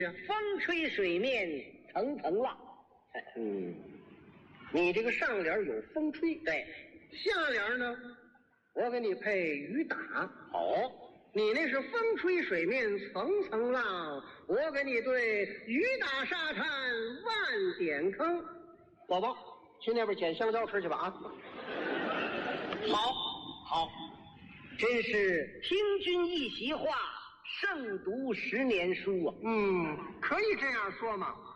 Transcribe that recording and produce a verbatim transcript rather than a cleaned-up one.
风吹水面层层浪。 嗯，你这个上联有风吹， 对， 下联呢，我给你配雨打。 哦， 你那是风吹水面层层浪，我给你对雨打沙滩万点坑。宝宝，去那边捡香蕉吃去吧啊！ 好，好，真是听君一席话，胜读十年书啊。 嗯，可以这样说嘛。